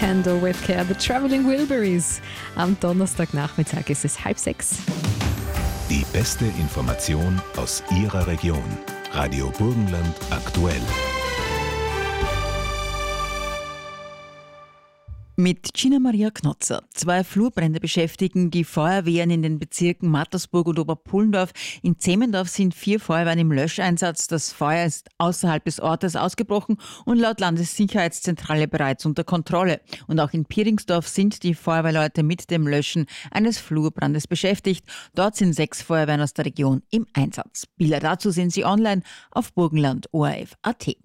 Handle with Care, The Traveling Wilburys. Am Donnerstagnachmittag ist es 5:30. Die beste Information aus Ihrer Region. Radio Burgenland aktuell. Mit Gina Maria Knotzer. 2 Flurbrände beschäftigen die Feuerwehren in den Bezirken Mattersburg und Oberpullendorf. In Zemmendorf sind 4 Feuerwehren im Löscheinsatz. Das Feuer ist außerhalb des Ortes ausgebrochen und laut Landessicherheitszentrale bereits unter Kontrolle. Und auch in Pieringsdorf sind die Feuerwehrleute mit dem Löschen eines Flurbrandes beschäftigt. Dort sind 6 Feuerwehren aus der Region im Einsatz. Bilder dazu sehen Sie online auf Burgenland.orf.at.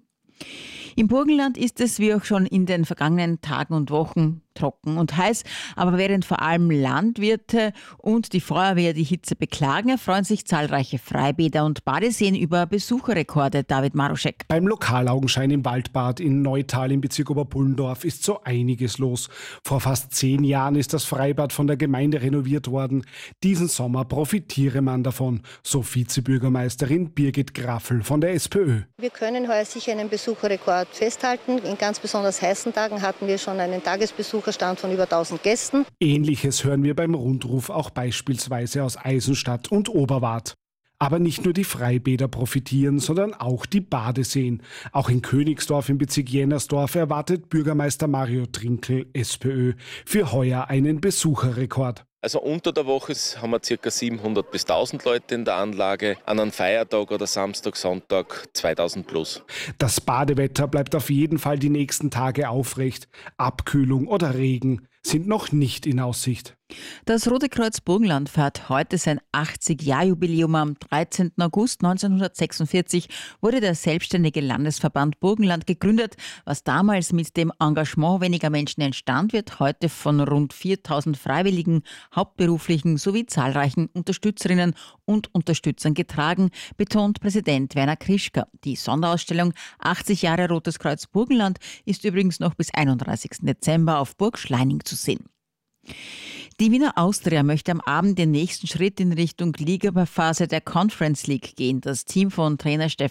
Im Burgenland ist es wie auch schon in den vergangenen Tagen und Wochen trocken und heiß, aber während vor allem Landwirte und die Feuerwehr die Hitze beklagen, erfreuen sich zahlreiche Freibäder und Badeseen über Besucherrekorde. David Maruschek. Beim Lokalaugenschein im Waldbad in Neutal im Bezirk Oberpullendorf ist so einiges los. Vor fast 10 Jahren ist das Freibad von der Gemeinde renoviert worden. Diesen Sommer profitiere man davon, so Vizebürgermeisterin Birgit Graffel von der SPÖ. Wir können heuer sicher einen Besucherrekord festhalten. In ganz besonders heißen Tagen hatten wir schon einen Tagesbesucherstand von über 1000 Gästen. Ähnliches hören wir beim Rundruf auch beispielsweise aus Eisenstadt und Oberwart. Aber nicht nur die Freibäder profitieren, sondern auch die Badeseen. Auch in Königsdorf im Bezirk Jennersdorf erwartet Bürgermeister Mario Trinkl, SPÖ, für heuer einen Besucherrekord. Also unter der Woche haben wir ca. 700 bis 1000 Leute in der Anlage. An einem Feiertag oder Samstag, Sonntag 2000 plus. Das Badewetter bleibt auf jeden Fall die nächsten Tage aufrecht. Abkühlung oder Regen sind noch nicht in Aussicht. Das Rote Kreuz Burgenland feiert heute sein 80-Jahr-Jubiläum. Am 13. August 1946 wurde der selbstständige Landesverband Burgenland gegründet. Was damals mit dem Engagement weniger Menschen entstand, wird heute von rund 4000 Freiwilligen, Hauptberuflichen sowie zahlreichen Unterstützerinnen und Unterstützern getragen, betont Präsident Werner Krischka. Die Sonderausstellung 80 Jahre Rotes Kreuz Burgenland ist übrigens noch bis 31. Dezember auf Burg Schleining zu sehen. Die Wiener Austria möchte am Abend den nächsten Schritt in Richtung Ligaphase der Conference League gehen. Das Team von Trainer Stefan